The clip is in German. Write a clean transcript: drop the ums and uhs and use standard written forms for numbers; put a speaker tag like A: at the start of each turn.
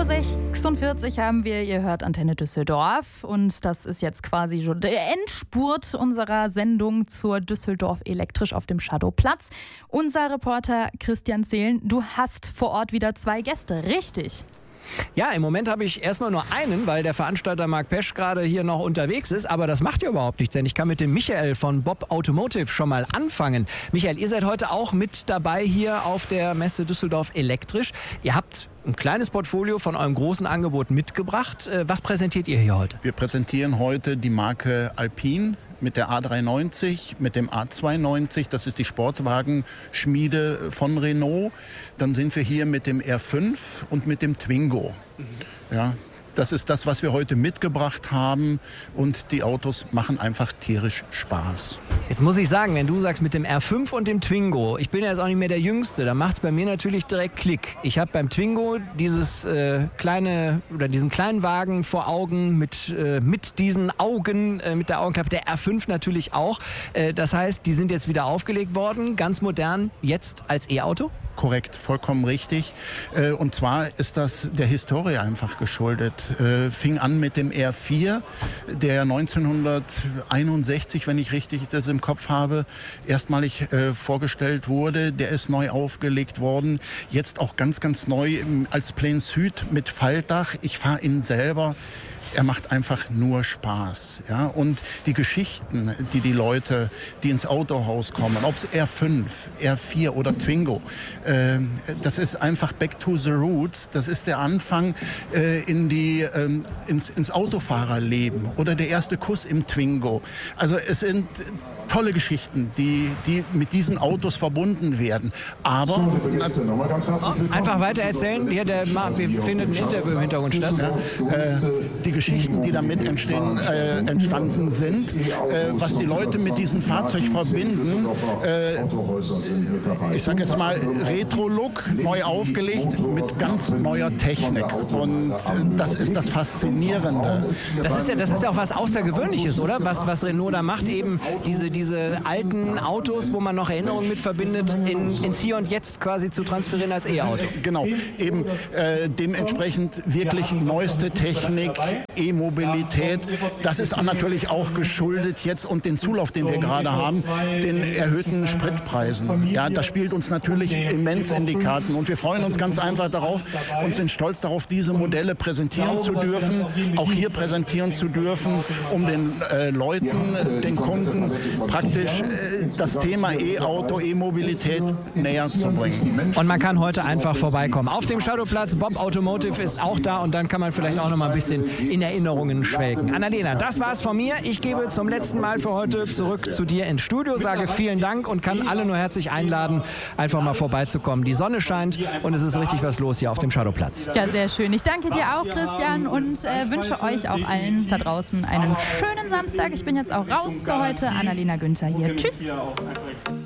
A: 5:46 Uhr haben wir, ihr hört Antenne Düsseldorf und das ist jetzt quasi schon der Endspurt unserer Sendung zur Düsseldorf Elektrisch auf dem Shadowplatz. Unser Reporter Christian Zehlen, du hast vor Ort wieder 2 Gäste, richtig?
B: Ja, im Moment habe ich erstmal nur einen, weil der Veranstalter Marc Pesch gerade hier noch unterwegs ist. Aber das macht ja überhaupt nichts, denn ich kann mit dem Michael von Bob Automotive schon mal anfangen. Michael, ihr seid heute auch mit dabei hier auf der Messe Düsseldorf Elektrisch. Ihr habt ein kleines Portfolio von eurem großen Angebot mitgebracht. Was präsentiert ihr hier heute?
C: Wir präsentieren heute die Marke Alpine mit der A390, mit dem A290. Das ist die Sportwagenschmiede von Renault. Dann sind wir hier mit dem R5 und mit dem Twingo. Ja, das ist das, was wir heute mitgebracht haben. Und die Autos machen einfach tierisch Spaß.
B: Jetzt muss ich sagen, wenn du sagst mit dem R5 und dem Twingo, ich bin ja jetzt auch nicht mehr der Jüngste, dann macht es bei mir natürlich direkt Klick. Ich habe beim Twingo diesen kleinen Wagen vor Augen mit diesen Augen, mit der Augenklappe, der R5 natürlich auch. Das heißt, die sind jetzt wieder aufgelegt worden, ganz modern, jetzt als E-Auto?
C: Korrekt, vollkommen richtig. Und zwar ist das der Historie einfach geschuldet. Fing an mit dem R4, der 1961, wenn ich richtig das im Kopf habe, erstmalig vorgestellt wurde. Der ist neu aufgelegt worden. Jetzt auch ganz, ganz neu als Plein Sud mit Faltdach. Ich fahre ihn selber. Er macht einfach nur Spaß. Ja? Und die Geschichten, die Leute, die ins Autohaus kommen, ob es R5, R4 oder Twingo, das ist einfach back to the roots. Das ist der Anfang ins Autofahrerleben oder der erste Kuss im Twingo. Also es sind tolle Geschichten, die mit diesen Autos verbunden werden. Aber
B: einfach weiter erzählen. Hier wir finden ein Interview im Hintergrund statt.
C: Ja, die Geschichten, die damit entstanden sind, was die Leute mit diesem Fahrzeug verbinden. Ich sage jetzt mal Retro-Look, neu aufgelegt mit ganz neuer Technik. Und das ist das Faszinierende.
B: Das ist ja auch was Außergewöhnliches, oder? Was Renault da macht, eben diese alten Autos, wo man noch Erinnerungen mit verbindet, ins Hier und Jetzt quasi zu transferieren als E-Auto.
C: Genau, eben dementsprechend wirklich neueste Technik, E-Mobilität. Das ist natürlich auch geschuldet jetzt und den Zulauf, den wir gerade haben, den erhöhten Spritpreisen. Ja, das spielt uns natürlich immens in die Karten und wir freuen uns ganz einfach darauf und sind stolz darauf, diese Modelle präsentieren zu dürfen, auch hier präsentieren zu dürfen, um den Leuten, den Kunden praktisch das Thema E-Auto, E-Mobilität näher zu bringen.
B: Und man kann heute einfach vorbeikommen. Auf dem Shadowplatz, Bob Automotive ist auch da und dann kann man vielleicht auch noch mal ein bisschen in Erinnerungen schwelgen. Annalena, das war's von mir. Ich gebe zum letzten Mal für heute zurück zu dir ins Studio, sage vielen Dank und kann alle nur herzlich einladen, einfach mal vorbeizukommen. Die Sonne scheint und es ist richtig was los hier auf dem Shadowplatz.
A: Ja, sehr schön. Ich danke dir auch, Christian, und wünsche euch auch allen da draußen einen schönen Samstag. Ich bin jetzt auch raus für heute. Annalena Günther hier. Tschüss.